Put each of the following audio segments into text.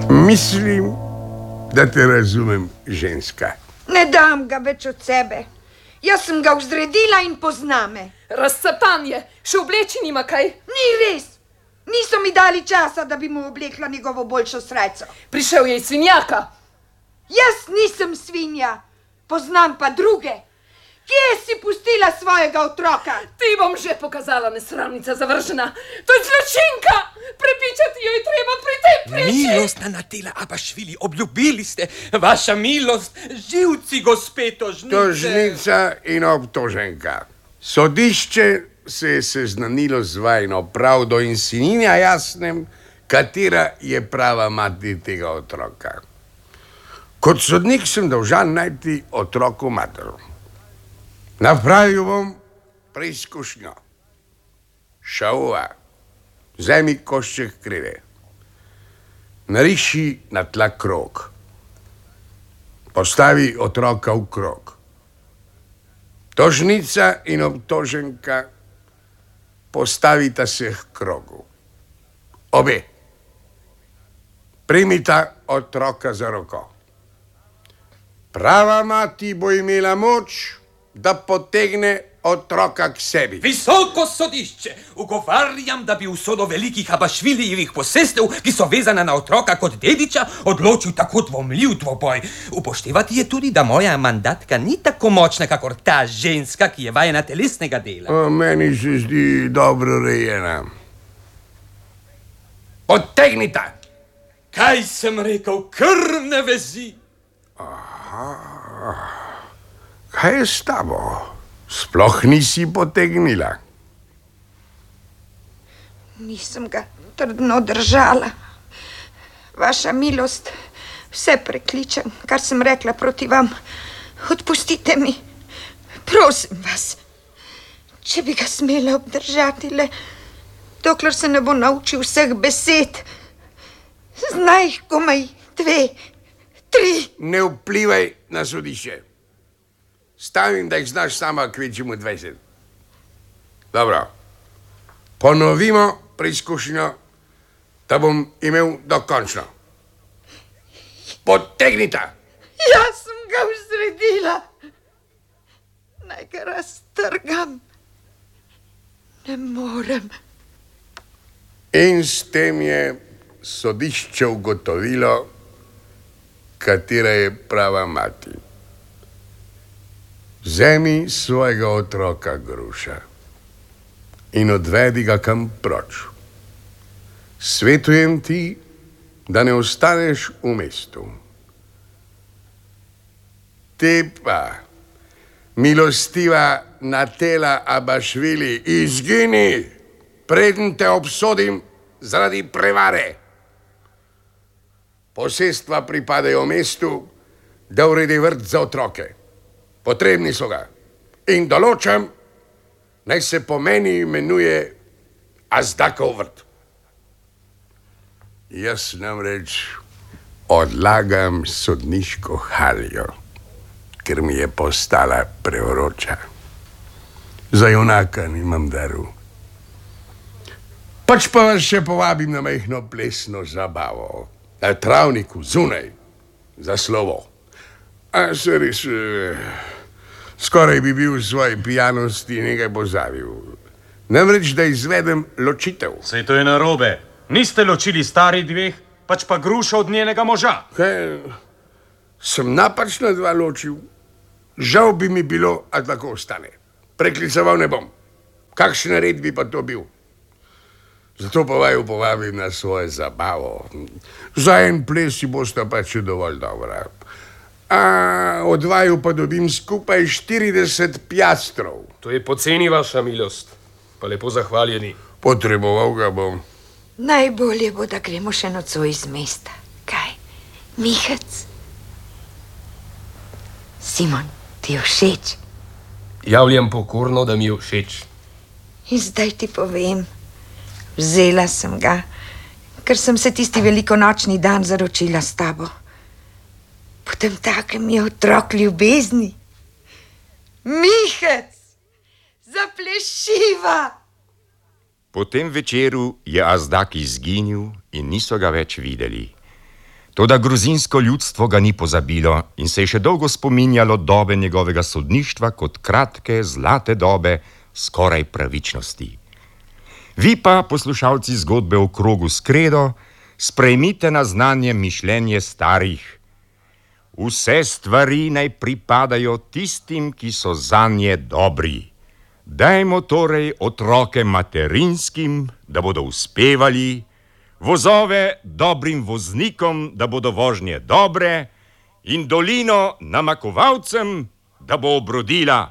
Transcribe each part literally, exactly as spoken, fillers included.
Mislim, da te razumem, ženska. Ne dam ga več od sebe. Jaz sem ga vzredila in pozname. Razcapan je, še obleči nima kaj. Ni res. Niso mi dali časa, da bi mu oblekla njegovo boljšo srajco. Prišel je iz svinjaka. Jaz nisem svinja, poznam pa druge. Kje si pustila svojega otroka? Ti bom že pokazala, nesramnica zavržena. To je zločinka! Prepričati jo je treba pri tej priči. Milostna Natela Abašvili, obljubili ste, vaša milost, živci gospe tožnice. Tožnica in obtoženka. Sodišče se je seznanilo z vajno pravdo in si ni jasnem, katera je prava mati tega otroka. Kot sodnik sem dolžan najti otroku mater. Napravil bom preizkušnjo. Šauva, vzemi košček kreve. Nariši na tla krog. Postavi otroka v krog. Tožnica in obtoženka postavita se k krogu. Obe. Primita otroka za roko. Prava mati bo imela moč, da potegne otroka k sebi. Visoko sodišče, ugovarjam, da bi usodo velikih Abašvilijevih posestev, ki so vezana na otroka kot dediča, odločil tako dvomljiv dvoboj. Upoštevati je tudi, da moja mandatka ni tako močna, kakor ta ženska, ki je vajena telesnega dela. O, meni se zdi dobro rejena. Odtegnita! Kaj sem rekel? Krvne vezi! Aha. Kaj je s tabo? Sploh nisi potegnila. Nisem ga trdno držala. Vaša milost, vse prekličem, kar sem rekla proti vam. Odpustite mi. Prosim vas. Če bi ga smela obdržati le, dokler se ne bo naučil vseh besed. Znaj jih komaj dve, tri. Ne vplivaj na sodišče. Stavim, da jih znaš sama kvečemu dvajset. Dobro. Ponovimo preizkušnjo, da bom imel dokončno. Potegnita! Jaz sem ga vzredila. Naj ga raztrgam. Ne morem. In s tem je sodišče ugotovilo, katera je prava mati. Vzemi svojega otroka, Gruša, in odvedi ga kam proč. Svetujem ti, da ne ostaneš v mestu. Te pa, milostiva Natela Abašvili, izgini, preden te obsodim zaradi prevare. Posestva pripadajo mestu, da uredi vrt za otroke. Potrebni so ga. In določam, naj se po meni imenuje Azdakov vrt. Jaz namreč odlagam sodniško haljo, ker mi je postala prevroča. Za junaka nimam daru. Pač pa vas še povabim na majhno plesno zabavo. Na travniku, zunaj, za slovo. A se res... Eh, Skoraj bi bil v svoji pijanosti nekaj pozavil. Namreč, da izvedem ločitev. Saj to je narobe. Niste ločili stari dveh, pač pa Grušo od njenega moža. Kaj, sem napačno dva ločil? Žal bi mi bilo, a tako ostane. Prekliceval ne bom. Kakšen red bi pa to bil? Zato pa vaju povabim na svojo zabavo. Za en ples si bosta pa še dovolj dobra. A od vaju pa dobim skupaj štirideset piastrov. To je poceni, vaša milost. Pa lepo zahvaljeni. Potreboval ga bom. Najbolje bo, da gremo še nocoj iz mesta. Kaj? Mihec? Simon, ti je všeč? Javljam pokorno, da mi je všeč. In zdaj ti povem. Vzela sem ga, ker sem se tisti velikonočni dan zaročila s tabo. Potem takem je otrok ljubezni. Mihec, zaplešiva! Po tem večeru je Azdak izginil in niso ga več videli. Toda gruzinsko ljudstvo ga ni pozabilo in se je še dolgo spominjalo dobe njegovega sodništva kot kratke, zlate dobe skoraj pravičnosti. Vi pa, poslušalci zgodbe o krogu Skredo, sprejmite na znanje mišljenje starih. Vse stvari naj pripadajo tistim, ki so zanje dobri. Dajmo torej otroke materinskim, da bodo uspevali, vozove dobrim voznikom, da bodo vožnje dobre, in dolino namakovalcem, da bo obrodila.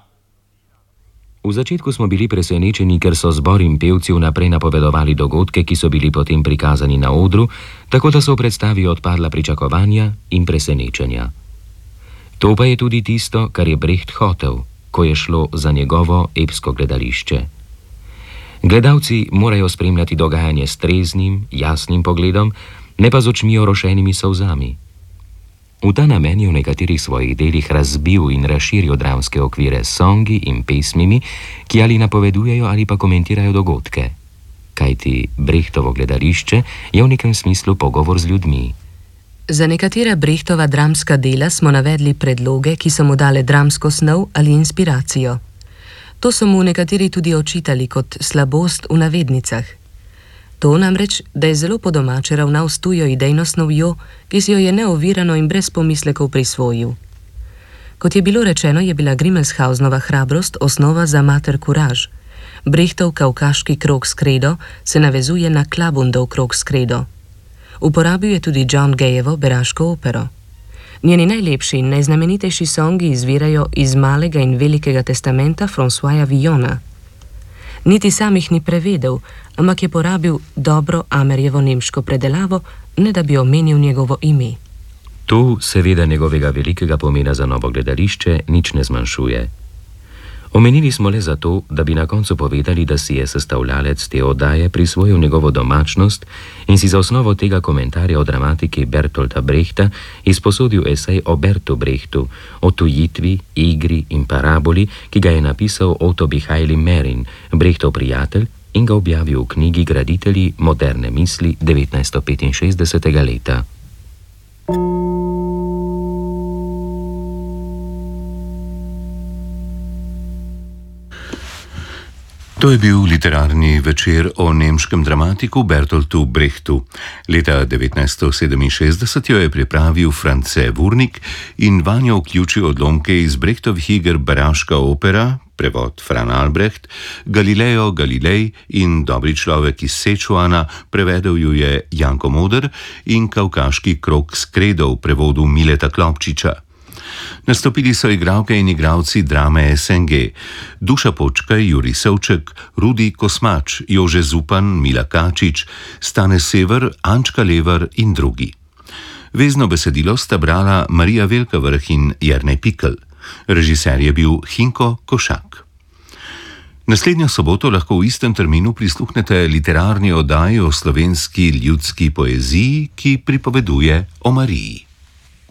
V začetku smo bili presenečeni, ker so zbor in pevci vnaprej napovedovali dogodke, ki so bili potem prikazani na odru, tako da so v predstavi odpadla pričakovanja in presenečenja. To pa je tudi tisto, kar je Brecht hotel, ko je šlo za njegovo epsko gledališče. Gledalci morajo spremljati dogajanje s treznim, jasnim pogledom, ne pa z očmi orošenimi solzami. V ta namen je v nekaterih svojih delih razbil in razširil dramske okvire s songi in pesmimi, ki ali napovedujejo ali pa komentirajo dogodke. Kajti Brechtovo gledališče je v nekem smislu pogovor z ljudmi. Za nekatera Brechtova dramska dela smo navedli predloge, ki so mu dale dramsko snov ali inspiracijo. To so mu nekateri tudi očitali kot slabost v navednicah. To namreč, da je zelo po domače ravnal s tujo idejno snovjo, ki si jo je neovirano in brez pomislekov prisvojil. Kot je bilo rečeno, je bila Grimmelshausenova hrabrost osnova za Mater Courage. Brechtov kavkaški krog Skredo se navezuje na Klabundov krog Skredo. Uporabil je tudi John Gayevo Beraško opero. Njeni najlepši in najznamenitejši songi izvirajo iz Malega in Velikega testamenta Françoisa Villona. Niti sam jih ni prevedel, ampak je porabil dobro Amerjevo nemško predelavo, ne da bi omenil njegovo ime. To seveda njegovega velikega pomena za novo gledališče nič ne zmanjšuje. Omenili smo le zato, da bi na koncu povedali, da si je sestavljalec te oddaje prisvojil njegovo domačnost in si za osnovo tega komentarja o dramatiki Bertolta Brechta izposodil esej o Bertu Brechtu, o tujitvi, igri in paraboli, ki ga je napisal Otto Michael Merin, Brechtov prijatelj, in ga objavil v knjigi Graditelji moderne misli devetnajststo petinšestdesetega leta. To je bil literarni večer o nemškem dramatiku Bertoltu Brechtu. Leta devetnajststo sedeminšestdeset jo je pripravil France Wurnik in vanjo vključil odlomke iz Brechtovih iger Beraška opera, prevod Fran Albrecht, Galileo Galilei in Dobri človek iz Sečuana, prevedel ju je Janko Moder, in Kavkaški krog Skredo v prevodu Mileta Klopčiča. Nastopili so igralke in igralci drame S N G: Duša Počkaj, Jurij Sevček, Rudi Kosmač, Jože Zupan, Mila Kačič, Stane Sever, Ančka Levar in drugi. Vezno besedilo sta brala Marija Velkavrh in Jernej Pikl. Režiser je bil Hinko Košak. Naslednjo soboto lahko v istem terminu prisluhnete literarni oddaji o slovenski ljudski poeziji, ki pripoveduje o Mariji.